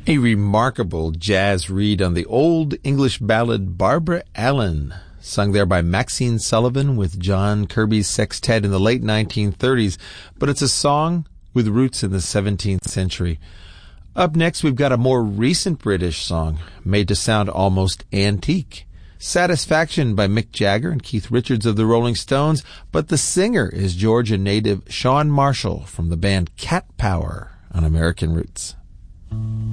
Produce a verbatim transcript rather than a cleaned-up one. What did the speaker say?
A remarkable jazz read on the old English ballad Barbara Allen, sung there by Maxine Sullivan with John Kirby's sextet in the late nineteen thirties, but it's a song with roots in the seventeenth century. Up next, we've got a more recent British song, made to sound almost antique. Satisfaction by Mick Jagger and Keith Richards of the Rolling Stones, but the singer is Georgia native Shawn Marshall from the band Cat Power on American Roots.